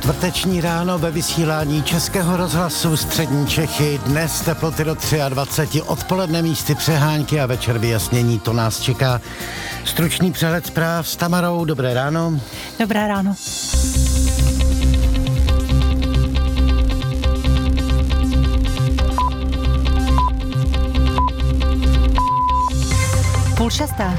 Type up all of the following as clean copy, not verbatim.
Čtvrteční ráno ve vysílání Českého rozhlasu Střední Čechy. Dnes teploty do 23, odpoledne místy přehánky a večer vyjasnění, to nás čeká. Stručný přehled zpráv s Tamarou, dobré ráno. Dobré ráno. Půl šesté.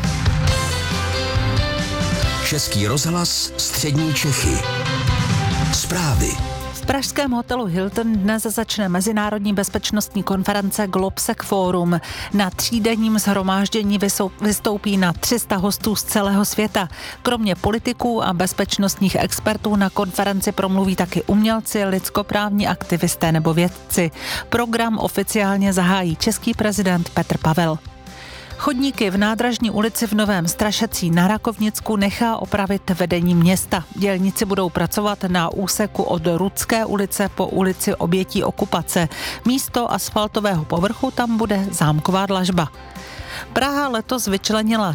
Český rozhlas Střední Čechy. Zprávy. V pražském hotelu Hilton dnes začne mezinárodní bezpečnostní konference Globsec Forum. Na třídenním shromáždění vystoupí na 300 hostů z celého světa. Kromě politiků a bezpečnostních expertů na konferenci promluví taky umělci, lidskoprávní aktivisté nebo vědci. Program oficiálně zahájí český prezident Petr Pavel. Chodníky v Nádražní ulici v Novém Strašecí na Rakovnicku nechá opravit vedení města. Dělníci budou pracovat na úseku od Rudské ulice po ulici Obětí okupace. Místo asfaltového povrchu tam bude zámková dlažba. Praha letos vyčlenila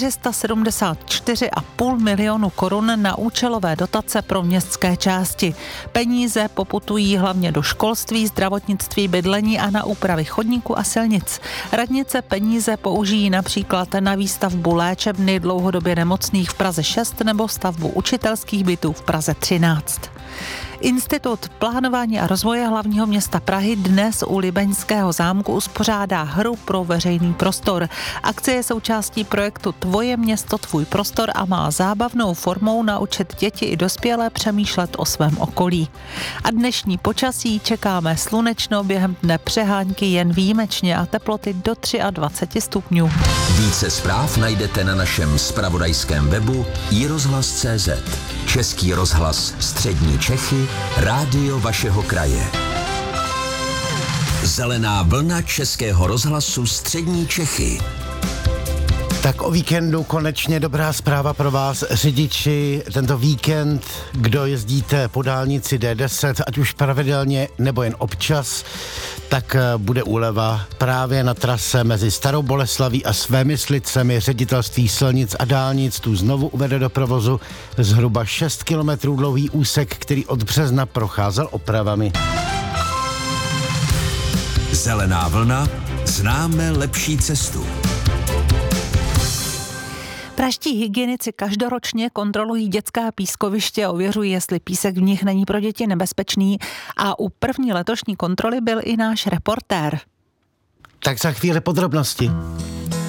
474,5 milionu korun na účelové dotace pro městské části. Peníze poputují hlavně do školství, zdravotnictví, bydlení a na úpravy chodníků a silnic. Radnice peníze použijí například na výstavbu léčebny dlouhodobě nemocných v Praze 6 nebo stavbu učitelských bytů v Praze 13. Institut plánování a rozvoje hlavního města Prahy dnes u Libeňského zámku uspořádá hru pro veřejný prostor. Akce je součástí projektu Tvoje město, tvůj prostor a má zábavnou formou naučit děti i dospělé přemýšlet o svém okolí. A dnešní počasí čekáme slunečno, během dne přehánky jen výjimečně a teploty do 23 stupňů. Více zpráv najdete na našem zpravodajském webu iRozhlas.cz. Český rozhlas Střední Čechy, rádio vašeho kraje. Zelená vlna Českého rozhlasu Střední Čechy. Tak o víkendu konečně dobrá zpráva pro vás, řidiči. Tento víkend, kdo jezdíte po dálnici D10, ať už pravidelně nebo jen občas, tak bude úleva právě na trase mezi Starou Boleslaví a Svémyslicemi. Ředitelství silnic a dálnic tu znovu uvede do provozu zhruba 6 kilometrů dlouhý úsek, který od března procházel opravami. Zelená vlna, známe lepší cestu. Pražští hygienici každoročně kontrolují dětská pískoviště, ověřují, jestli písek v nich není pro děti nebezpečný, a u první letošní kontroly byl i náš reportér. Tak za chvíli podrobnosti.